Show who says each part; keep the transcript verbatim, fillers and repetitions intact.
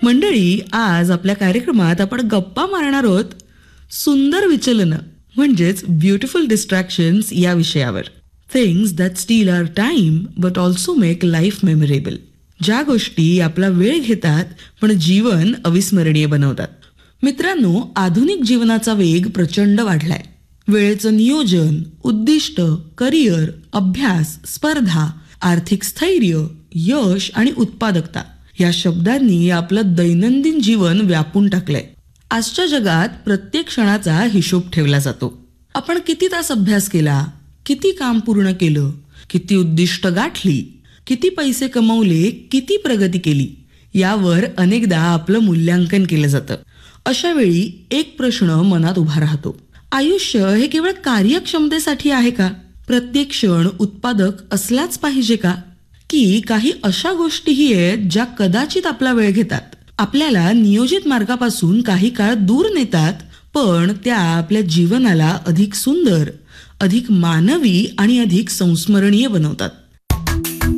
Speaker 1: मंडळी, आज आपल्या कार्यक्रमात आपण गप्पा मारणार आहोत सुंदर विचलनं म्हणजेच ब्युटिफुल डिस्ट्रॅक्शन्स या विषयावर. Things that steel our time but also make life memorable. ज्या गोष्टी आपला वेळ घेतात पण जीवन अविस्मरणीय बनवतात. मित्रांनो, आधुनिक जीवनाचा वेग प्रचंड वाढलाय. वेळेचं नियोजन, उद्दिष्ट, करिअर, अभ्यास, स्पर्धा, आर्थिक स्थैर्य, यश आणि उत्पादकता या शब्दांनी आपलं दैनंदिन जीवन व्यापून टाकलंय. आजच्या जगात प्रत्येक क्षणाचा हिशोब ठेवला जातो. आपण किती तास अभ्यास केला, किती काम पूर्ण केलं, किती उद्दिष्ट गाठली, किती पैसे कमवले, किती प्रगती केली, यावर अनेकदा आपलं मूल्यांकन केलं जातं. अशा वेळी एक प्रश्न मनात उभा राहतो. आयुष्य हे केवळ कार्यक्षमतेसाठी आहे का? प्रत्येक क्षण उत्पादक असलाच पाहिजे का? की काही अशा गोष्टीही आहेत ज्या कदाचित आपला वेळ घेतात, आपल्याला नियोजित मार्गापासून काही काळ दूर नेतात, पण त्या आपल्या जीवनाला अधिक सुंदर, अधिक मानवी आणि अधिक संस्मरणीय बनवतात.